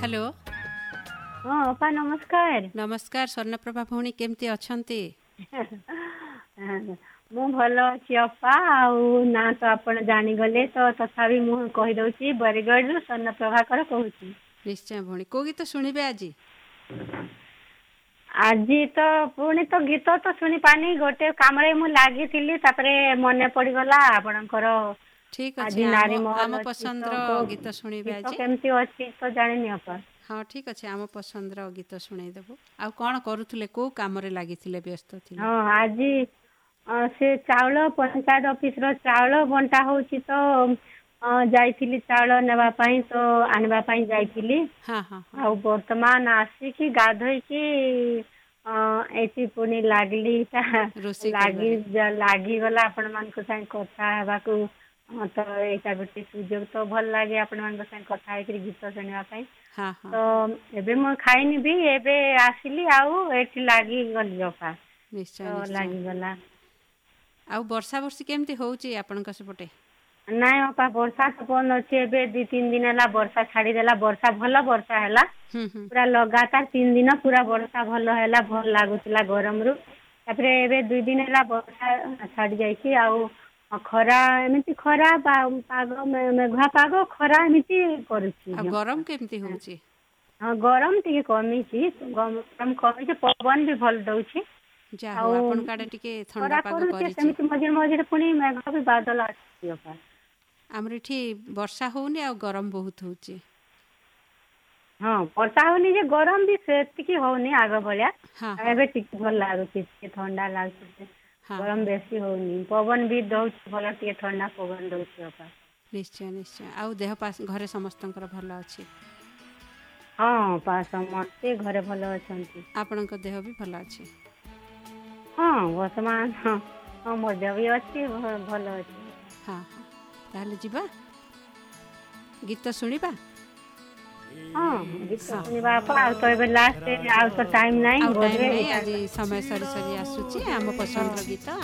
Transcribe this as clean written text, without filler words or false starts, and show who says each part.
Speaker 1: Hello
Speaker 2: ହଁ ଅପା ନମସ୍କାର।
Speaker 1: नमस्कार स्वर्णप्रभा भौणी केमती अछंती?
Speaker 2: ମୁଁ ଭଲ ଅଛି ଅପା। ଆଉ ନା ତ ଆପଣ ଜାଣିଗଲେ ତ ତଥାପି ମୁଁ କହିଦଉଛି ବରଗଡ଼ରୁ ସ୍ୱର୍ଣ୍ଣପ୍ରଭାକର କହୁଛି।
Speaker 1: निश्चय भौणी को गीत शुणिबे आज?
Speaker 2: ଆଜି ତ ପୁଣି ତ ଗୀତ ତ ଶୁଣି ପାନି, ଗୋଟେ କାମରେ ମୁଁ ଲାଗିଥିଲି ତାପରେ ମନେ ପଡ଼ିଗଲା ଆପଣଙ୍କର
Speaker 1: ठीक
Speaker 2: ଆଜି
Speaker 1: अच्छे
Speaker 2: ନାରୀ
Speaker 1: आम
Speaker 2: ମହଲ ଅଛି
Speaker 1: पसंद
Speaker 2: ତ
Speaker 1: रो गीत शुणिबे
Speaker 2: ଗୀତ
Speaker 1: आज।
Speaker 2: କେମିତି ଅଛି ତ ଜାଣିନି ଅପା।
Speaker 1: हाँ ठीक अच्छे आम पसंद रो गीत शुणाई देबो। आ कोन करूथले को कामरे लागिथिले व्यस्त थिले?
Speaker 2: ହଁ ଆଜି ସେ ଚାଉଳ ପଞ୍ଚାୟତ ଅଫିସର ଚାଉଳ ବଣ୍ଟା ହଉଛି ତ ଯାଇଥିଲି ଚାଉଳ ନେବା ପାଇଁ, ତ ଆଣିବା ପାଇଁ ଯାଇଥିଲି।
Speaker 1: हाँ हाँ हाँ
Speaker 2: ଆଉ ବର୍ତ୍ତମାନ ଆସିକି ଗାଧୋଇକି ଏଠି ପୁଣି ଲାଗିଲି
Speaker 1: रोଷେଇ करबारे।
Speaker 2: ଲାଗିଗଲା ଆପଣମାନଙ୍କ ସାଙ୍ଗେ କଥା ହେବାକୁ। ତ ଏଇଟା ଗୋଟେ ସୁଯୋଗ, ତ ଭଲ ଲାଗେ ଆପଣମାନଙ୍କ ସାଙ୍ଗେ କଥା ହେଇକିରି ଗୀତ ଶୁଣିବା ପାଇଁ।
Speaker 1: हाँ हाँ
Speaker 2: ତ ଏବେ ମୁଁ ଖାଇନି ବି, ଏବେ ଆସିଲି ଆଉ ଏଠି ଲାଗିଗଲି ଅପା, ତ
Speaker 1: निश्चय निश्चय।
Speaker 2: ଲାଗିଗଲା।
Speaker 1: ଆଉ ବର୍ଷା ବର୍ଷି କେମତି ହଉଛି ଆପଣଙ୍କ ସେପଟେ?
Speaker 2: ନାଇଁ ଅପା ବର୍ଷା ତ ବନ୍ଦ ଅଛି, ଏବେ 2-3 ଦିନ ହେଲା ବର୍ଷା ଛାଡ଼ିଦେଲା। ବର୍ଷା ଭଲ ବର୍ଷା ହେଲା,
Speaker 1: ହୁଁ
Speaker 2: ପୁରା ଲଗାତାର 3 ଦିନ ପୁରା ବର୍ଷା ଭଲ ହେଲା, ଭଲ ଲାଗୁଥିଲା ଗରମରୁ। ତାପରେ ଏବେ 2 ଦିନ ହେଲା ବର୍ଷା ଛାଡ଼ି ଯାଇଛି। ଆଉ ଖରା ଏମିତି ଖରା ପାଗ ମେଘୁଆ ପାଗ ଖରା ଏମିତି କରୁଛି।
Speaker 1: ଆଉ ଗରମ କେମିତି ହଉଛି?
Speaker 2: ହଁ ଗରମ ଟିକେ କମିଛି, ଗରମ କମିଛି, ପବନ ବି ଭଲ ଦଉଛି।
Speaker 1: ଯା ହଉ
Speaker 2: ଆଉ
Speaker 1: ଆପଣଙ୍କ ଆଡେ ଟିକେ ଥଣ୍ଡା
Speaker 2: ଖରା
Speaker 1: ପାଗ
Speaker 2: କରୁଛି
Speaker 1: କରିଛି।
Speaker 2: ସେମିତି ମଝିରେ ମଝିରେ, ପୁଣି ମେଘ ବି ବାଦଲ ଆସୁଛି ଅପା।
Speaker 1: ଆମର ଏଠି ବର୍ଷା ହଉନି ଆଉ ଗରମ ବହୁତ ହଉଛି।
Speaker 2: ହଁ ବର୍ଷା ହଉନି ଯେ ଗରମ ବି ସେତିକି ହଉନି ଆଗ ଭଳିଆ।
Speaker 1: ହଁ ହଁ
Speaker 2: ଏବେ ଟିକେ ଭଲ ଲାଗୁଛି, ଟିକେ ଥଣ୍ଡା ଲାଗୁଛି,
Speaker 1: ହଁ
Speaker 2: ଗରମ
Speaker 1: ହଁ
Speaker 2: ବେଶୀ ହଉନି। ପବନ ବି ଦଉଛି ଭଲ, ଟିକେ ଥଣ୍ଡା ପବନ ଦଉଛି ଅପା।
Speaker 1: ନିଶ୍ଚୟ ନିଶ୍ଚୟ। ଆଉ ଦେହ ପା ଘରେ ସମସ୍ତଙ୍କର ଭଲ ଅଛି?
Speaker 2: ହଁ ଅପା ସମସ୍ତେ ଘରେ ଭଲ ଅଛନ୍ତି।
Speaker 1: ଆପଣଙ୍କ ଦେହ ବି ଭଲ ଅଛି?
Speaker 2: ହଁ ବର୍ତ୍ତମାନ ହଁ ମୋ ଦେହ ବି ଅଛି, ଭଲ ଅଛି।
Speaker 1: ହଁ ହଁ ତାହେଲେ ଯିବା ଗୀତ ଶୁଣିବା।
Speaker 2: ହଁ ଗୀତ
Speaker 1: ହଁ
Speaker 2: ଶୁଣିବା ଅପା। ଆଉ ତ ଏବେ ଲାଷ୍ଟ, ଆଉ ତ ଟାଇମ୍ ନାହିଁ
Speaker 1: ଆଉ ଟାଇମ୍
Speaker 2: ବୋଧେ
Speaker 1: ନାହିଁ,
Speaker 2: ଏଇଟା।
Speaker 1: ଆଜି ସମୟ ସରି ସରି ଆସୁଛି। ଆମ ପସନ୍ଦର ଗୀତ